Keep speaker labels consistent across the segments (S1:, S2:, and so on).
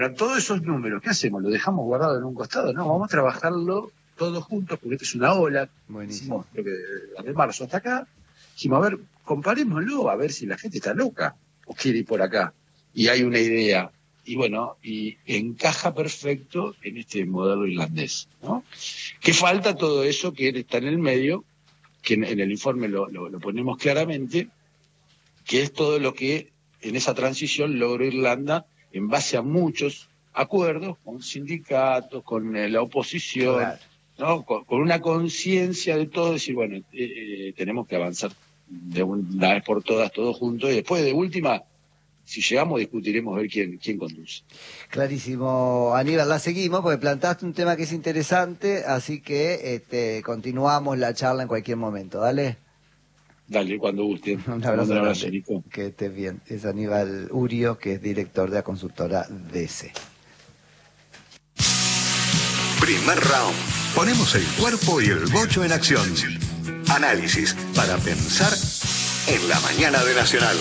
S1: Pero todos esos números, ¿qué hacemos? ¿Lo dejamos guardado en un costado? No, vamos a trabajarlo todos juntos, porque esto es una ola.
S2: Buenísimo.
S1: Hicimos lo que de marzo hasta acá. Dijimos, a ver, comparémoslo, a ver si la gente está loca o quiere ir por acá. Y hay una idea. Y bueno, y encaja perfecto en este modelo irlandés, ¿no? ¿Qué falta todo eso que está en el medio? Que en el informe lo ponemos claramente, que es todo lo que en esa transición logró Irlanda en base a muchos acuerdos con sindicatos, con la oposición,
S2: Claro.
S1: ¿no? Con una conciencia de todo, decir, bueno, tenemos que avanzar de una vez por todas, todos juntos, y después de última, si llegamos, discutiremos ver quién conduce.
S2: Clarísimo, Aníbal, la seguimos porque plantaste un tema que es interesante, así que continuamos la charla en cualquier momento, ¿dale?
S1: Dale, cuando guste.
S2: Un abrazo grande.
S1: Nico.
S2: Que estés bien. Es Aníbal Urio, que es director de la consultora DC.
S3: Primer round. Ponemos el cuerpo y el bocho en acción. Análisis para pensar en la mañana de Nacional.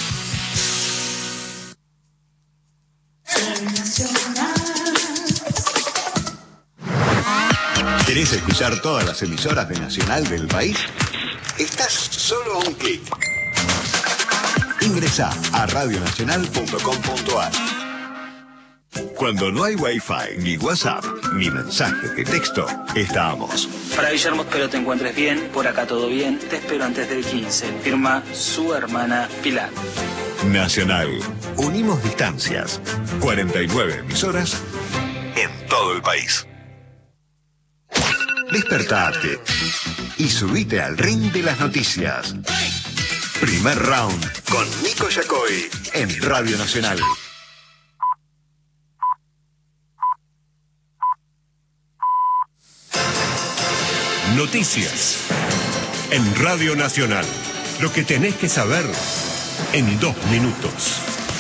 S3: ¿Querés escuchar todas las emisoras de Nacional del país? Estás solo a un clic. Ingresá a radionacional.com.ar. Cuando no hay Wi-Fi, ni WhatsApp, ni mensaje de texto, estamos.
S4: Para Guillermo, espero te encuentres bien. Por acá todo bien. Te espero antes del 15. Firma su hermana Pilar.
S3: Nacional. Unimos distancias. 49 emisoras en todo el país. Despertate y subite al ring de las noticias. Primer round con Nico Yacoy en Radio Nacional.
S5: Noticias en Radio Nacional. Lo que tenés que saber en 2 minutos.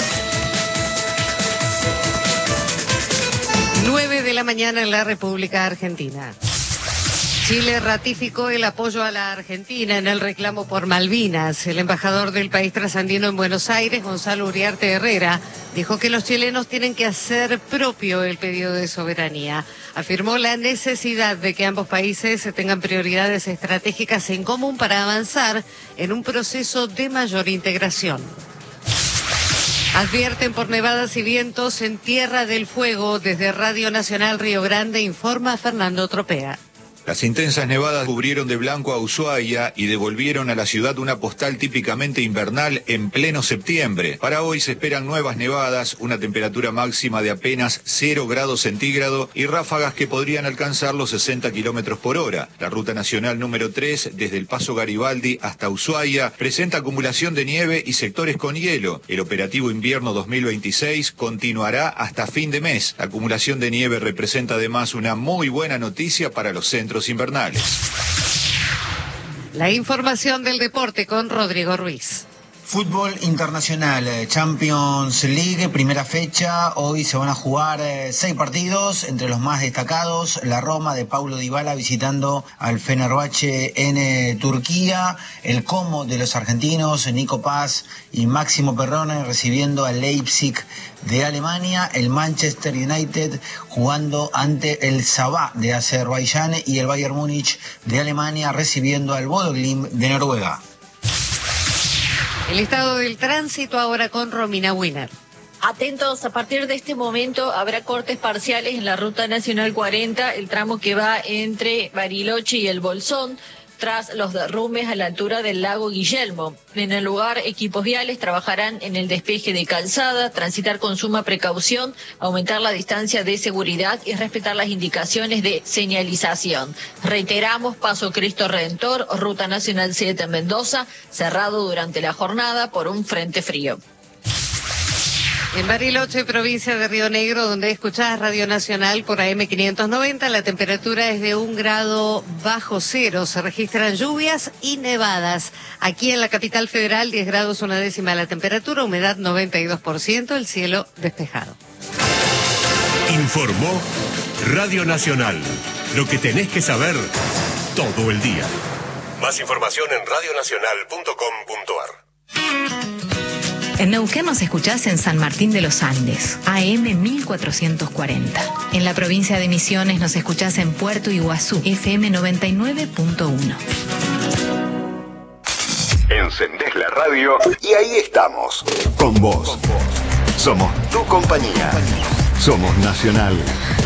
S6: 9 de la mañana en la República Argentina. Chile ratificó el apoyo a la Argentina en el reclamo por Malvinas. El embajador del país trasandino en Buenos Aires, Gonzalo Uriarte Herrera, dijo que los chilenos tienen que hacer propio el pedido de soberanía. Afirmó la necesidad de que ambos países tengan prioridades estratégicas en común para avanzar en un proceso de mayor integración. Advierten por nevadas y vientos en Tierra del Fuego. Desde Radio Nacional Río Grande informa Fernando Tropea.
S7: Las intensas nevadas cubrieron de blanco a Ushuaia y devolvieron a la ciudad una postal típicamente invernal en pleno septiembre. Para hoy se esperan nuevas nevadas, una temperatura máxima de apenas 0 grados centígrados y ráfagas que podrían alcanzar los 60 kilómetros por hora. La ruta nacional número 3, desde el Paso Garibaldi hasta Ushuaia, presenta acumulación de nieve y sectores con hielo. El operativo invierno 2026 continuará hasta fin de mes. La acumulación de nieve representa además una muy buena noticia para los centros invernales.
S6: La información del deporte con Rodrigo Ruiz.
S8: Fútbol internacional, Champions League, primera fecha. Hoy se van a jugar 6 partidos, entre los más destacados, la Roma de Paulo Dybala visitando al Fenerbahce en Turquía, el Como de los argentinos, Nico Paz y Máximo Perrone recibiendo al Leipzig de Alemania, el Manchester United jugando ante el Sabah de Azerbaiyán y el Bayern Múnich de Alemania recibiendo al Bodo Glimt de Noruega.
S6: El estado del tránsito ahora con Romina Winner.
S9: Atentos, a partir de este momento habrá cortes parciales en la Ruta Nacional 40, el tramo que va entre Bariloche y el Bolsón, tras los derrumbes a la altura del lago Guillermo. En el lugar, equipos viales trabajarán en el despeje de calzada, transitar con suma precaución, aumentar la distancia de seguridad y respetar las indicaciones de señalización. Reiteramos, Paso Cristo Redentor, Ruta Nacional 7 en Mendoza, cerrado durante la jornada por un frente frío.
S6: En Bariloche, provincia de Río Negro, donde escuchás Radio Nacional por AM 590, la temperatura es de 1 grado bajo cero. Se registran lluvias y nevadas. Aquí en la capital federal, 10 grados 1/10 la temperatura, humedad 92%, el cielo despejado.
S5: Informó Radio Nacional. Lo que tenés que saber todo el día. Más información en radionacional.com.ar.
S10: En Neuquén nos escuchás en San Martín de los Andes, AM 1440. En la provincia de Misiones nos escuchás en Puerto Iguazú, FM 99.1.
S3: Encendés la radio y ahí estamos, con vos. Somos tu compañía. Somos Nacional.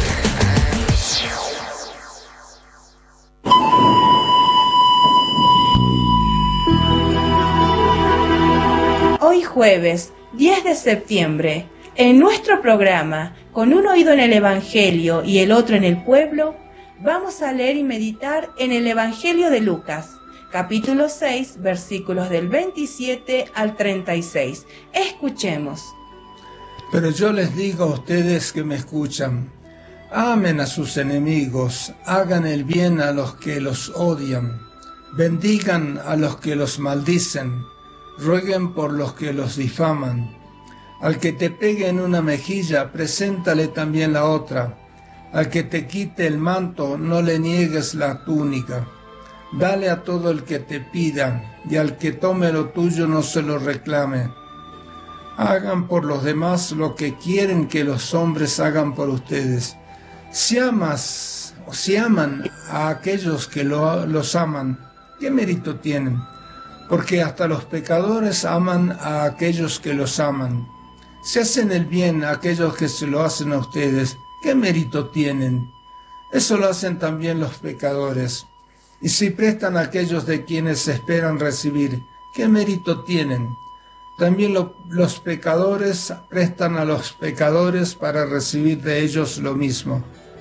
S11: Hoy jueves, 10 de septiembre, en nuestro programa, con un oído en el Evangelio y el otro en el pueblo, vamos a leer y meditar en el Evangelio de Lucas, capítulo 6, versículos del 27 al 36. Escuchemos.
S12: Pero yo les digo a ustedes que me escuchan, amen a sus enemigos, hagan el bien a los que los odian, bendigan a los que los maldicen, rueguen por los que los difaman. Al que te pegue en una mejilla, preséntale también la otra. Al que te quite el manto, no le niegues la túnica. Dale a todo el que te pida, y al que tome lo tuyo no se lo reclame. Hagan por los demás lo que quieren que los hombres hagan por ustedes. Si aman a aquellos que los aman, ¿qué mérito tienen? Porque hasta los pecadores aman a aquellos que los aman. Si hacen el bien a aquellos que se lo hacen a ustedes, ¿qué mérito tienen? Eso lo hacen también los pecadores. Y si prestan a aquellos de quienes esperan recibir, ¿qué mérito tienen? También los pecadores prestan a los pecadores para recibir de ellos lo mismo.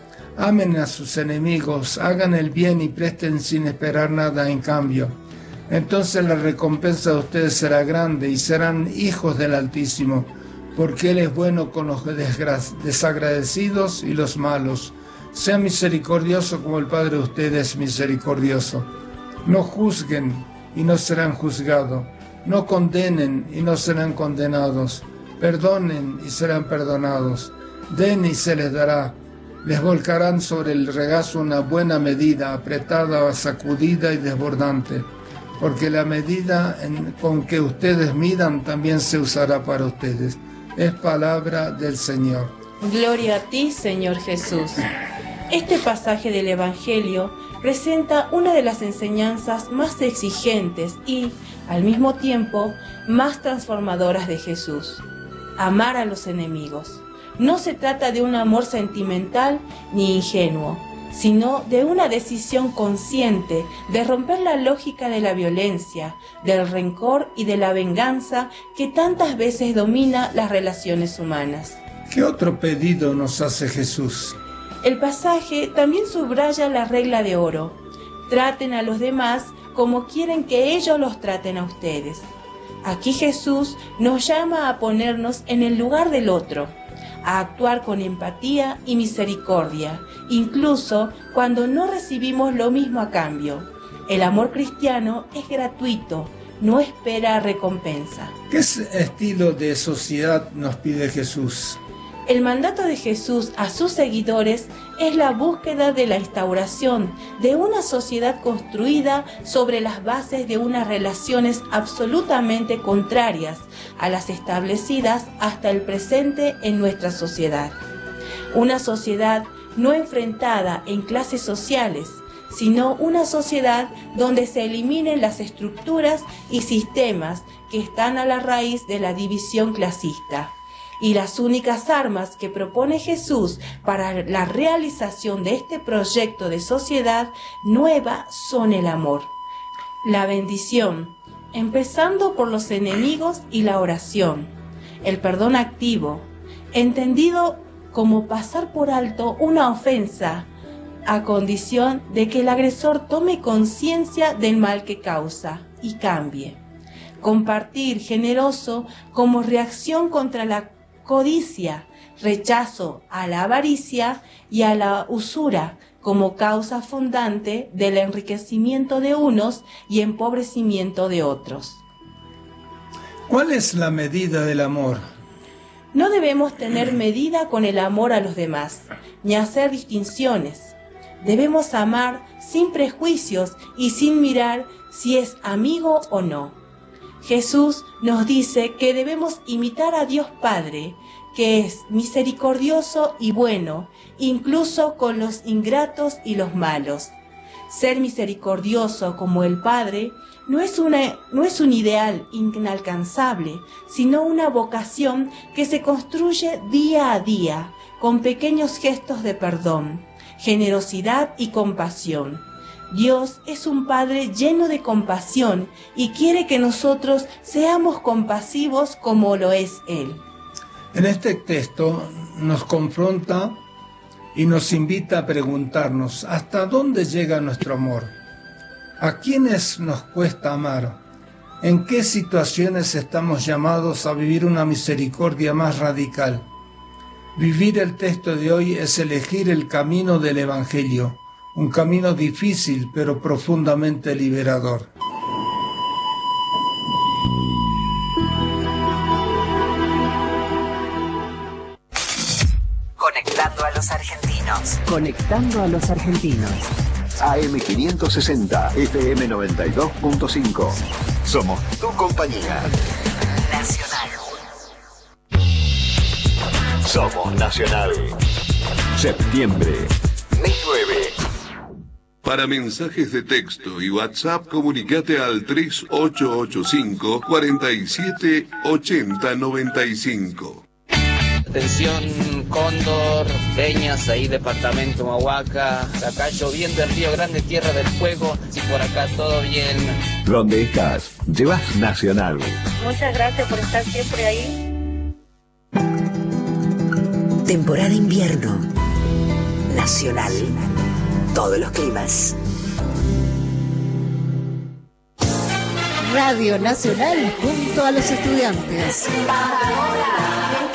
S12: Amen a sus enemigos, hagan el bien y presten sin esperar nada en cambio. Entonces la recompensa de ustedes será grande y serán hijos del Altísimo, porque Él es bueno con los desagradecidos y los malos. Sea misericordioso como el Padre de ustedes es misericordioso. No juzguen y no serán juzgados. No condenen y no serán condenados. Perdonen y serán perdonados. Den y se les dará. Les volcarán sobre el regazo una buena medida, apretada, sacudida y desbordante. Porque la medida con que ustedes midan también se usará para ustedes. Es palabra del Señor.
S11: Gloria a ti, Señor Jesús. Este pasaje del Evangelio presenta una de las enseñanzas más exigentes y, al mismo tiempo, más transformadoras de Jesús. Amar a los enemigos. No se trata de un amor sentimental ni ingenuo, sino de una decisión consciente de romper la lógica de la violencia, del rencor y de la venganza que tantas veces domina las relaciones humanas.
S12: ¿Qué otro pedido nos hace Jesús?
S11: El pasaje también subraya la regla de oro. Traten a los demás como quieren que ellos los traten a ustedes. Aquí Jesús nos llama a ponernos en el lugar del otro, a actuar con empatía y misericordia, incluso cuando no recibimos lo mismo a cambio. El amor cristiano es gratuito, no espera recompensa.
S12: ¿Qué estilo de sociedad nos pide Jesús?
S11: El mandato de Jesús a sus seguidores es la búsqueda de la instauración de una sociedad construida sobre las bases de unas relaciones absolutamente contrarias a las establecidas hasta el presente en nuestra sociedad. Una sociedad no enfrentada en clases sociales, sino una sociedad donde se eliminen las estructuras y sistemas que están a la raíz de la división clasista. Y las únicas armas que propone Jesús para la realización de este proyecto de sociedad nueva son el amor, la bendición, empezando por los enemigos y la oración, el perdón activo, entendido como pasar por alto una ofensa, a condición de que el agresor tome conciencia del mal que causa y cambie. Compartir generoso como reacción contra la codicia, rechazo a la avaricia y a la usura como causa fundante del enriquecimiento de unos y empobrecimiento de otros.
S12: ¿Cuál es la medida del amor?
S11: No debemos tener medida con el amor a los demás, ni hacer distinciones. Debemos amar sin prejuicios y sin mirar si es amigo o no. Jesús nos dice que debemos imitar a Dios Padre, que es misericordioso y bueno, incluso con los ingratos y los malos. Ser misericordioso como el Padre no es un ideal inalcanzable, sino una vocación que se construye día a día, con pequeños gestos de perdón, generosidad y compasión. Dios es un Padre lleno de compasión y quiere que nosotros seamos compasivos como lo es Él.
S12: En este texto nos confronta y nos invita a preguntarnos ¿hasta dónde llega nuestro amor? ¿A quiénes nos cuesta amar? ¿En qué situaciones estamos llamados a vivir una misericordia más radical? Vivir el texto de hoy es elegir el camino del Evangelio, un camino difícil pero profundamente liberador.
S13: Conectando a los argentinos.
S14: Conectando a los argentinos.
S3: AM560, FM 92.5. Somos tu compañía.
S13: Nacional.
S3: Somos Nacional. Septiembre. Mi 9.
S15: Para mensajes de texto y WhatsApp, comunicate al 3885 47 80 95.
S16: Atención, Cóndor, Peñas, ahí departamento Humahuaca, acá lloviendo en Río Grande, Tierra del Fuego, si por acá todo bien.
S3: ¿Dónde estás? Llevas Nacional.
S17: Muchas gracias por estar siempre ahí.
S13: Temporada invierno. Nacional. Todos los climas.
S18: Radio Nacional junto a los estudiantes.